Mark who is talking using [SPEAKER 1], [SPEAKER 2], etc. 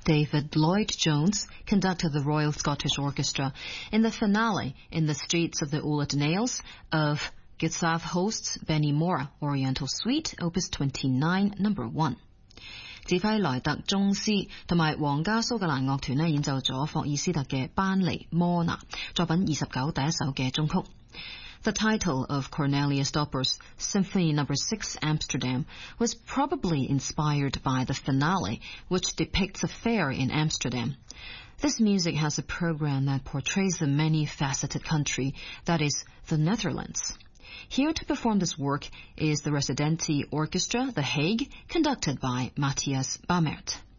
[SPEAKER 1] David Lloyd-Jones conducted the Royal Scottish Orchestra in the finale in the Streets of the Ouled Nails of Gustav Holst's Benny Mora Oriental Suite, Opus 29, No. 1。指揮萊特宗斯同埋皇家蘇格蘭樂團演奏咗霍爾斯特嘅班尼摩拿作品29第一首嘅中曲。The title of Cornelius Dopper's Symphony No. 6 Amsterdam was probably inspired by the finale, which depicts a fair in Amsterdam. This music has a program that portrays the many-faceted country that is the Netherlands. Here to perform this work is the Residenti Orchestra, The Hague, conducted by Matthias Bamert.